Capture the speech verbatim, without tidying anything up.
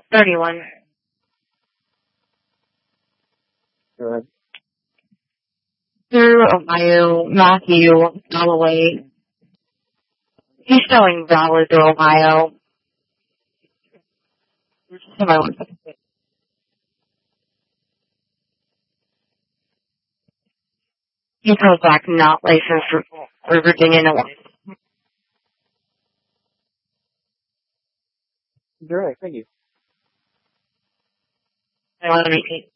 thirty-one. Good. Through Ohio, Matthew Galloway. He's showing valid through Ohio. Somebody wants to- He comes back not licensed for, for Virginia and Illinois. All right, thank you. I want to repeat.